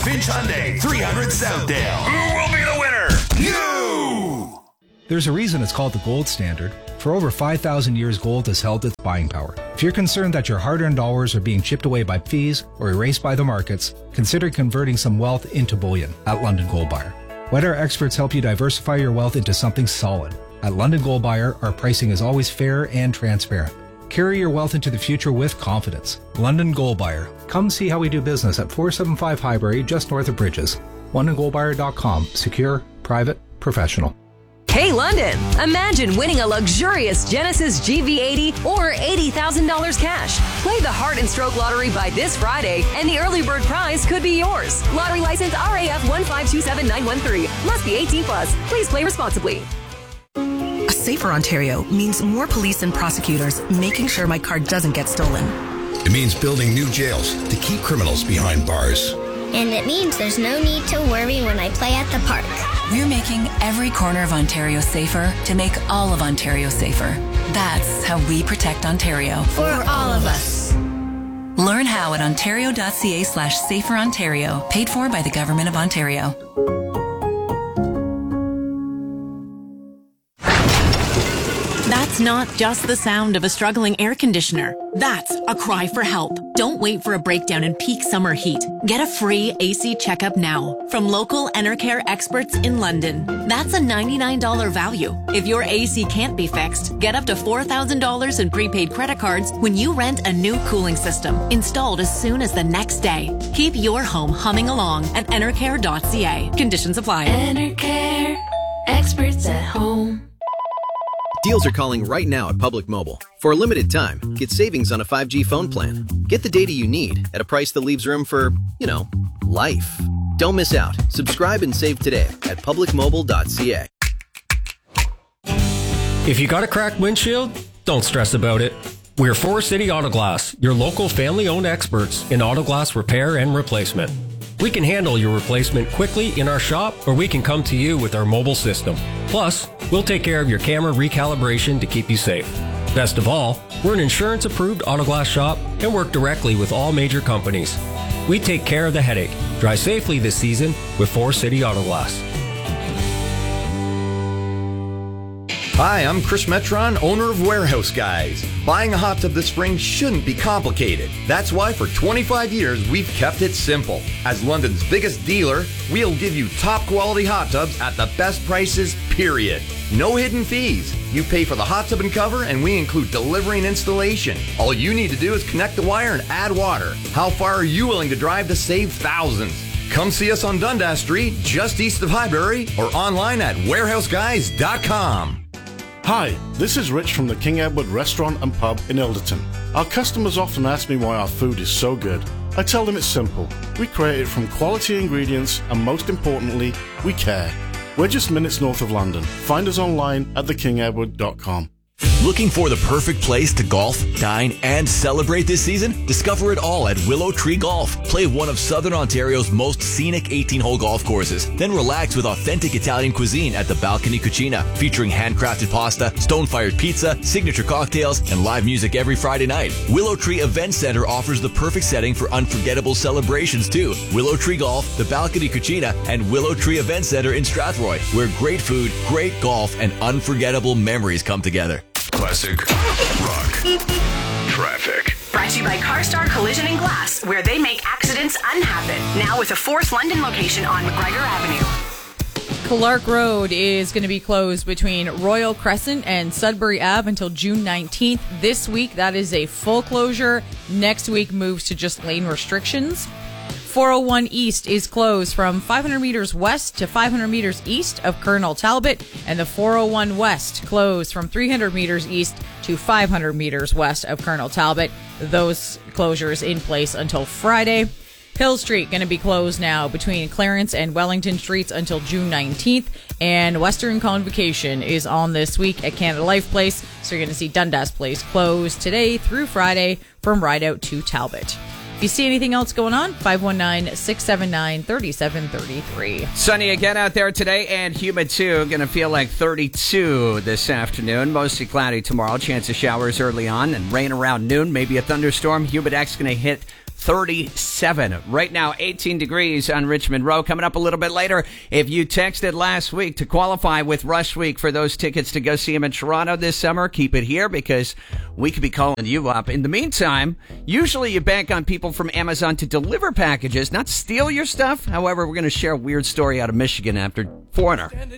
Finch Hyundai, 300 Southdale. Who will be the winner? You! There's a reason it's called the gold standard. For over 5,000 years, gold has held its buying power. If you're concerned that your hard-earned dollars are being chipped away by fees or erased by the markets, consider converting some wealth into bullion at London Gold Buyer. Let our experts help you diversify your wealth into something solid. At London Gold Buyer, our pricing is always fair and transparent. Carry your wealth into the future with confidence. London Gold Buyer. Come see how we do business at 475 Highbury, just north of Bridges. LondonGoldBuyer.com. Secure, private, professional. Hey London, imagine winning a luxurious Genesis GV80 or $80,000 cash. Play the Heart and Stroke Lottery by this Friday and the early bird prize could be yours. Lottery license RAF 1527913. Must be 18 plus. Please play responsibly. A safer Ontario means more police and prosecutors making sure my car doesn't get stolen. It means building new jails to keep criminals behind bars. And it means there's no need to worry when I play at the park. We're making every corner of Ontario safer to make all of Ontario safer. That's how we protect Ontario. For all of us. Learn how at ontario.ca/saferontario. Paid for by the Government of Ontario. That's not just the sound of a struggling air conditioner. That's a cry for help. Don't wait for a breakdown in peak summer heat. Get a free AC checkup now from local Enercare experts in London. That's a $99 value. If your AC can't be fixed, get up to $4,000 in prepaid credit cards when you rent a new cooling system installed as soon as the next day. Keep your home humming along at enercare.ca. Conditions apply. Enercare, experts at home. Deals are calling right now at Public Mobile. For a limited time, get savings on a 5G phone plan. Get the data you need at a price that leaves room for, life. Don't miss out. Subscribe and save today at publicmobile.ca. If you got a cracked windshield, don't stress about it. We're Forest City Auto Glass, your local family-owned experts in auto glass repair and replacement. We can handle your replacement quickly in our shop, or we can come to you with our mobile system. Plus, we'll take care of your camera recalibration to keep you safe. Best of all, we're an insurance-approved auto glass shop and work directly with all major companies. We take care of the headache. Drive safely this season with Forest City Auto Glass. Hi, I'm Chris Metron, owner of Warehouse Guys. Buying a hot tub this spring shouldn't be complicated. That's why for 25 years, we've kept it simple. As London's biggest dealer, we'll give you top quality hot tubs at the best prices, period. No hidden fees. You pay for the hot tub and cover, and we include delivery and installation. All you need to do is connect the wire and add water. How far are you willing to drive to save thousands? Come see us on Dundas Street, just east of Highbury, or online at warehouseguys.com. Hi, this is Rich from the King Edward Restaurant and Pub in Ilderton. Our customers often ask me why our food is so good. I tell them it's simple. We create it from quality ingredients and most importantly, we care. We're just minutes north of London. Find us online at thekingedward.com. Looking for the perfect place to golf, dine, and celebrate this season? Discover it all at Willow Tree Golf. Play one of Southern Ontario's most scenic 18-hole golf courses. Then relax with authentic Italian cuisine at the Balcony Cucina, featuring handcrafted pasta, stone-fired pizza, signature cocktails, and live music every Friday night. Willow Tree Event Center offers the perfect setting for unforgettable celebrations too. Willow Tree Golf, the Balcony Cucina, and Willow Tree Event Center in Strathroy, where great food, great golf, and unforgettable memories come together. Classic rock traffic. Brought to you by CarStar Collision and Glass, where they make accidents unhappen. Now with a fourth London location on McGregor Avenue. Clark Road is going to be closed between Royal Crescent and Sudbury Ave until June 19th. This week, that is a full closure. Next week moves to just lane restrictions. 401 East is closed from 500 meters west to 500 meters east of Colonel Talbot, and the 401 West closed from 300 meters east to 500 meters west of Colonel Talbot. Those closures in place until Friday. Hill Street going to be closed now between Clarence and Wellington Streets until June 19th, and Western Convocation is on this week at Canada Life Place, so you're going to see Dundas Place closed today through Friday from Rideout to Talbot. If you see anything else going on, 519-679-3733. Sunny again out there today and humid too. Going to feel like 32 this afternoon. Mostly cloudy tomorrow. Chance of showers early on and rain around noon. Maybe a thunderstorm. Humidx going to hit 37. Right now, 18 degrees on Richmond Row. Coming up a little bit later, if you texted last week to qualify with Rush Week for those tickets to go see him in Toronto this summer, keep it here because we could be calling you up. In the meantime, usually you bank on people from Amazon to deliver packages, not steal your stuff. However, we're going to share a weird story out of Michigan after Foreigner